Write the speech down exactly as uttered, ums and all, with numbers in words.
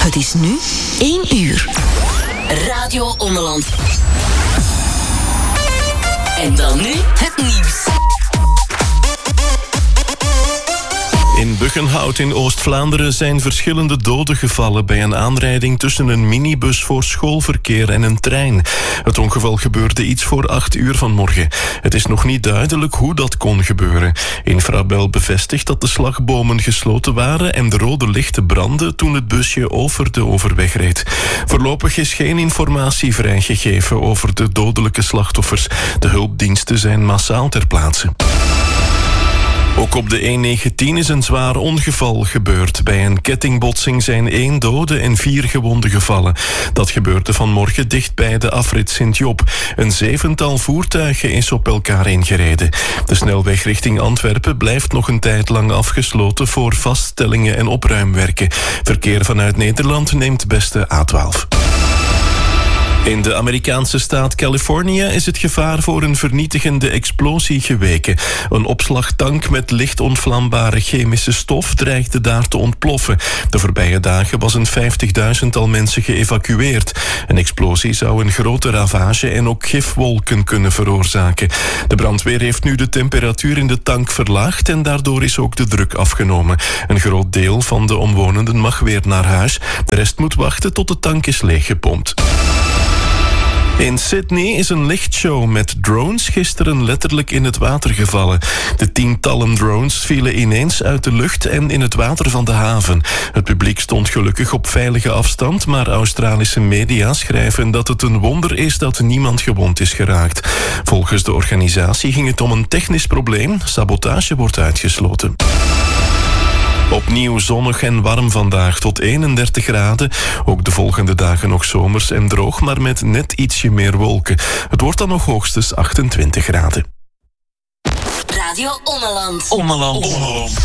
Het is nu één uur. Radio Ommeland. En dan nu het nieuws. In Buggenhout in Oost-Vlaanderen zijn verschillende doden gevallen bij een aanrijding tussen een minibus voor schoolverkeer en een trein. Het ongeval gebeurde iets voor acht uur vanmorgen. Het is nog niet duidelijk hoe dat kon gebeuren. Infrabel bevestigt dat de slagbomen gesloten waren en de rode lichten brandden toen het busje over de overweg reed. Voorlopig is geen informatie vrijgegeven over de dodelijke slachtoffers. De hulpdiensten zijn massaal ter plaatse. Ook op de N negentien is een zwaar ongeval gebeurd. Bij een kettingbotsing zijn één dode en vier gewonden gevallen. Dat gebeurde vanmorgen dicht bij de afrit Sint-Job. Een zevental voertuigen is op elkaar ingereden. De snelweg richting Antwerpen blijft nog een tijd lang afgesloten voor vaststellingen en opruimwerken. Verkeer vanuit Nederland neemt beste A twaalf. In de Amerikaanse staat Californië is het gevaar voor een vernietigende explosie geweken. Een opslagtank met licht ontvlambare chemische stof dreigde daar te ontploffen. De voorbije dagen was een vijftigduizendtal mensen geëvacueerd. Een explosie zou een grote ravage en ook gifwolken kunnen veroorzaken. De brandweer heeft nu de temperatuur in de tank verlaagd en daardoor is ook de druk afgenomen. Een groot deel van de omwonenden mag weer naar huis. De rest moet wachten tot de tank is leeggepompt. In Sydney is een lichtshow met drones gisteren letterlijk in het water gevallen. De tientallen drones vielen ineens uit de lucht en in het water van de haven. Het publiek stond gelukkig op veilige afstand, maar Australische media schrijven dat het een wonder is dat niemand gewond is geraakt. Volgens de organisatie ging het om een technisch probleem. Sabotage wordt uitgesloten. Opnieuw zonnig en warm vandaag tot eenendertig graden. Ook de volgende dagen nog zomers en droog, maar met net ietsje meer wolken. Het wordt dan nog hoogstens achtentwintig graden. Radio Ommeland. Ommeland. Ommeland.